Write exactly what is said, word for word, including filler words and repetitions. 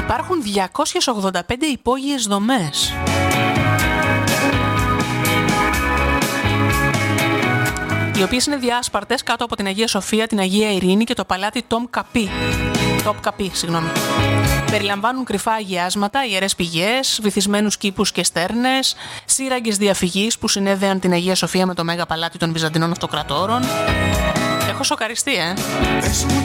Υπάρχουν διακόσιες ογδόντα πέντε υπόγειες δομές. Οι οποίες είναι διάσπαρτες κάτω από την Αγία Σοφία, την Αγία Ειρήνη και το παλάτι Τόμ Καπί. Τόπ Καπί, συγγνώμη. Περιλαμβάνουν κρυφά αγιάσματα, ιερές πηγές, βυθισμένους κήπους και στέρνες, σύραγγες διαφυγής που συνέδεαν την Αγία Σοφία με το Μέγα Παλάτι των Βυζαντινών Αυτοκρατόρων. Έχω σοκαριστεί, ε! Πες μου